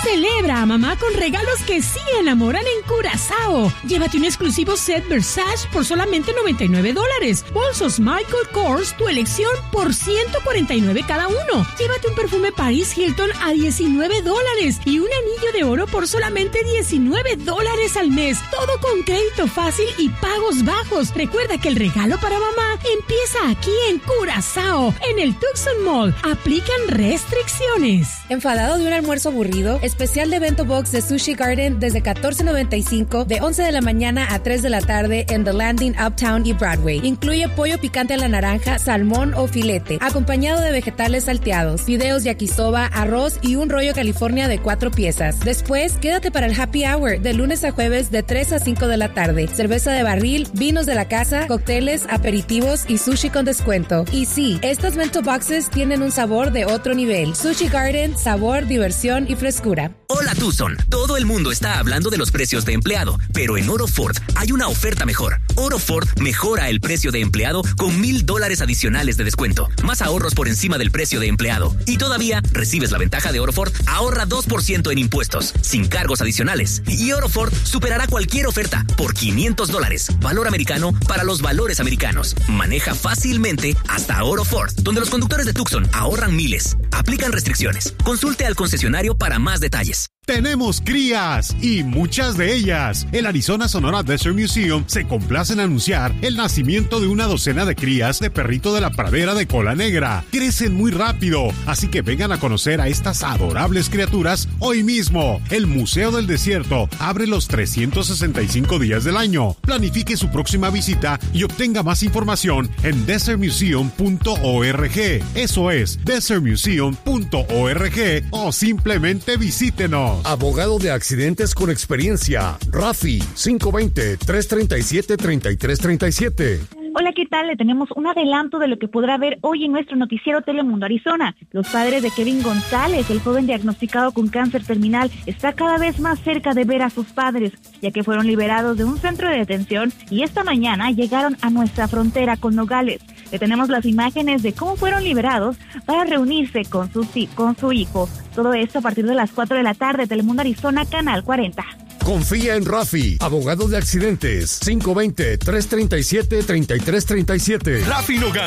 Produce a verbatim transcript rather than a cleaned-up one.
Celebra a mamá con regalos que sí enamoran en Curazao. Llévate un exclusivo set Versace por solamente noventa y nueve dólares. Bolsos Michael Kors, tu elección, por ciento cuarenta y nueve cada uno. Llévate un perfume Paris Hilton a diecinueve dólares y un anillo de oro por solamente diecinueve dólares al mes. Todo con crédito fácil y pagos bajos. Recuerda que el regalo para mamá empieza aquí en Curazao, en el Tucson Mall. Aplican restricciones. ¿Enfadado de un almuerzo aburrido? Especial de Bento Box de Sushi Garden desde catorce noventa y cinco de once de la mañana a tres de la tarde en The Landing, Uptown y Broadway. Incluye pollo picante a la naranja, salmón o filete, acompañado de vegetales salteados, fideos yakisoba, arroz y un rollo California de cuatro piezas. Después, quédate para el happy hour de lunes a jueves de tres a cinco de la tarde. Cerveza de barril, vinos de la casa, cócteles, aperitivos y sushi con descuento. Y sí, estas Bento Boxes tienen un sabor de otro nivel. Sushi Garden, sabor, diversión y frescura. Hola Tucson, todo el mundo está hablando de los precios de empleado, pero en Oro Ford hay una oferta mejor. Oro Ford mejora el precio de empleado con mil dólares adicionales de descuento, más ahorros por encima del precio de empleado. Y todavía recibes la ventaja de Oro Ford, ahorra dos por ciento en impuestos, sin cargos adicionales. Y Oro Ford superará cualquier oferta por quinientos dólares. Valor americano para los valores americanos. Maneja fácilmente hasta Oro Ford, donde los conductores de Tucson ahorran miles. Aplican restricciones. Consulte al concesionario para más detalles. Tenemos crías y muchas de ellas. El Arizona Sonora Desert Museum se complace en anunciar el nacimiento de una docena de crías de perrito de la pradera de cola negra. Crecen muy rápido, así que vengan a conocer a estas adorables criaturas hoy mismo. El Museo del Desierto abre los trescientos sesenta y cinco días del año. Planifique su próxima visita y obtenga más información en desert museum punto org. Eso es desert museum punto org o simplemente visítenos. Abogado de accidentes con experiencia, Rafi, cinco dos cero, tres tres siete, tres tres tres siete. Hola, ¿qué tal? Le tenemos un adelanto de lo que podrá ver hoy en nuestro noticiero Telemundo Arizona. Los padres de Kevin González, el joven diagnosticado con cáncer terminal, está cada vez más cerca de ver a sus padres, ya que fueron liberados de un centro de detención y esta mañana llegaron a nuestra frontera con Nogales. Le tenemos las imágenes de cómo fueron liberados para reunirse con su, con su hijo. Todo esto a partir de las cuatro de la tarde, Telemundo Arizona, Canal cuarenta. Confía en Rafi, abogado de accidentes, cinco dos cero, tres tres siete, tres tres tres siete. Rafi Nogales.